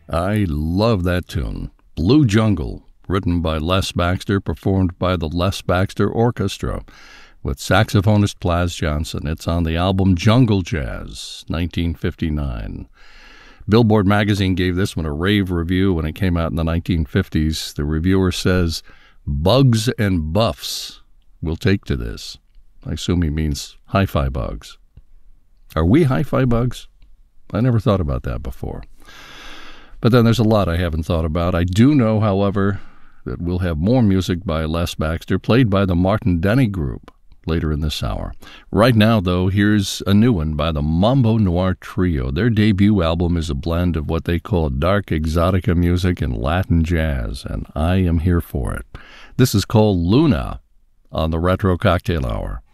I love that tune. Blue Jungle, written by Les Baxter, performed by the Les Baxter Orchestra with saxophonist Plas Johnson. It's on the album Jungle Jazz, 1959. Billboard magazine gave this one a rave review when it came out in the 1950s. The reviewer says, "Bugs and buffs will take to this." I assume he means hi-fi bugs. Are we hi-fi bugs? I never thought about that before. But then there's a lot I haven't thought about. I do know, however, that we'll have more music by Les Baxter, played by the Martin Denny Group, later in this hour. Right now, though, here's a new one by the Mambo Noir Trio. Their debut album is a blend of what they call dark exotica music and Latin jazz, and I am here for it. This is called Luna on the Retro Cocktail Hour.